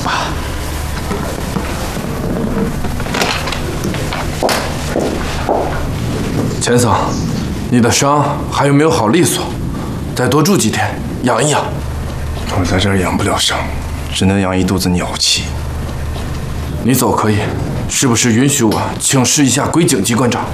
吧。 钱桑，你的伤还有没有好利索？再多住几天，养一养。 我在这儿养不了伤，只能养一肚子鸟气。 你走可以，是不是允许我请示一下归景机关长？